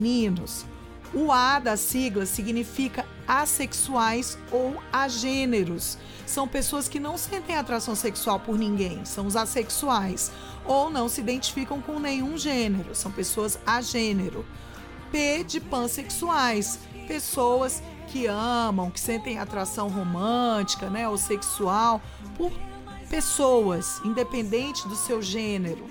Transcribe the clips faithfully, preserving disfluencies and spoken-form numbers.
femininos. O A da sigla significa assexuais ou agêneros. São pessoas que não sentem atração sexual por ninguém, são os assexuais, ou não se identificam com nenhum gênero, são pessoas agênero. P de pansexuais, pessoas que amam, que sentem atração romântica, né, ou sexual por pessoas, independente do seu gênero.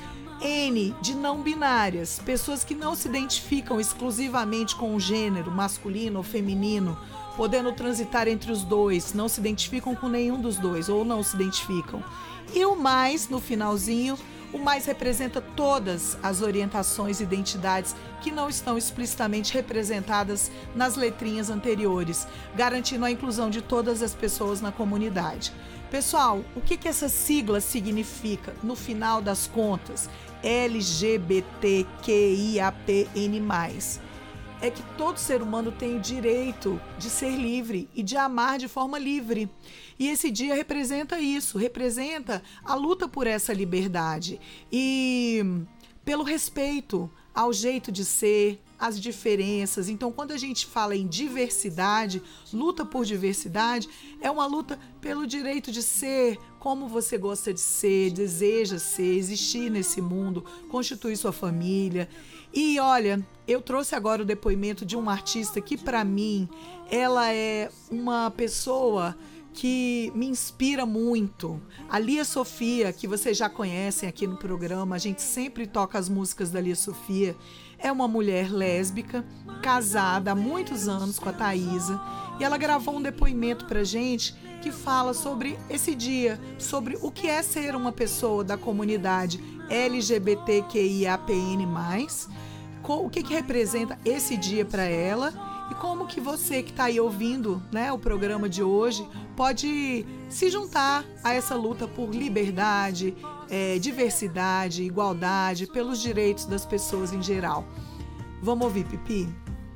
N de não binárias, pessoas que não se identificam exclusivamente com o gênero masculino ou feminino, podendo transitar entre os dois, não se identificam com nenhum dos dois ou não se identificam. E o mais, no finalzinho, o mais representa todas as orientações e identidades que não estão explicitamente representadas nas letrinhas anteriores, garantindo a inclusão de todas as pessoas na comunidade. Pessoal, o que que essa sigla significa, no final das contas? L G B T Q I A P N mais. É que todo ser humano tem o direito de ser livre e de amar de forma livre. E esse dia representa isso, representa a luta por essa liberdade e pelo respeito ao jeito de ser, às diferenças. Então, quando a gente fala em diversidade, luta por diversidade, é uma luta pelo direito de ser como você gosta de ser, deseja ser, existir nesse mundo, constituir sua família. E olha, eu trouxe agora o depoimento de uma artista que, para mim, ela é uma pessoa que me inspira muito. A Lia Sofia, que vocês já conhecem aqui no programa, a gente sempre toca as músicas da Lia Sofia, é uma mulher lésbica, casada há muitos anos com a Thaisa, e ela gravou um depoimento pra gente que fala sobre esse dia, sobre o que é ser uma pessoa da comunidade L G B T Q I A P N mais, o que, que representa esse dia para ela e como que você que está aí ouvindo, né, o programa de hoje pode se juntar a essa luta por liberdade, é, diversidade, igualdade, pelos direitos das pessoas em geral. Vamos ouvir, Pipi?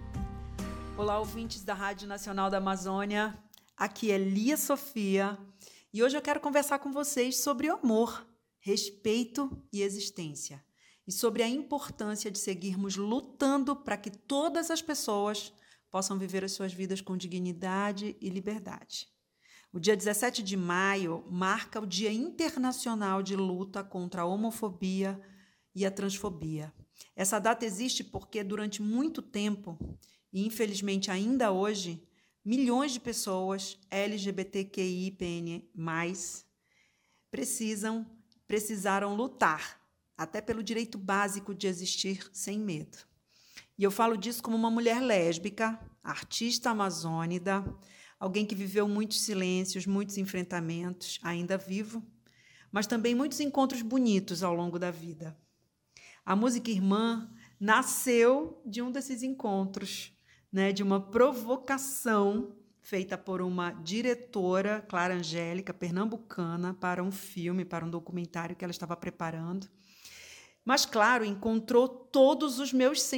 Olá, ouvintes da Rádio Nacional da Amazônia. Aqui é Lia Sofia e hoje eu quero conversar com vocês sobre o amor, respeito e existência. E sobre a importância de seguirmos lutando para que todas as pessoas possam viver as suas vidas com dignidade e liberdade. O dia dezessete de maio marca o Dia Internacional de Luta contra a Homofobia e a Transfobia. Essa data existe porque, durante muito tempo, e infelizmente ainda hoje, milhões de pessoas L G B T Q I A P N mais, precisam, precisaram lutar, até pelo direito básico de existir sem medo. E eu falo disso como uma mulher lésbica, artista amazônida, alguém que viveu muitos silêncios, muitos enfrentamentos, ainda vivo, mas também muitos encontros bonitos ao longo da vida. A música Irmã nasceu de um desses encontros, né, de uma provocação feita por uma diretora, Clara Angélica, pernambucana, para um filme, para um documentário que ela estava preparando. Mas, claro, encontrou todos os meus